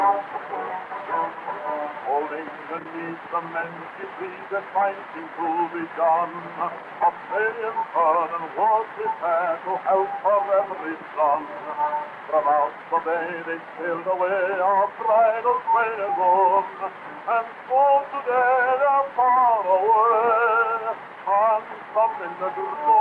Holding beneath the mangy tree that fighting to be done, Australian sun and was prepared to help her every son. From out the bay they sailed away, our bridal train is on, and so today they're far away, and something that you know